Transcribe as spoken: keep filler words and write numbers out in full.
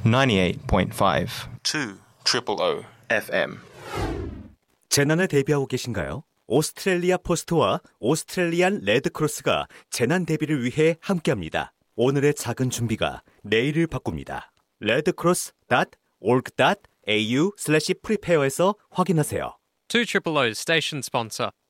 ninety-eight point five two triple O 에프엠. 재난에 대비하고 계신가요? 오스트레일리아 포스트와 오스트레일리안 레드크로스가 재난 대비를 위해 함께합니다. 오늘의 작은 준비가 내일을 바꿉니다. 레드크로스 닷 오르지 닷 에이유 슬래시 프리페어에서 확인하세요. two O's station sponsor.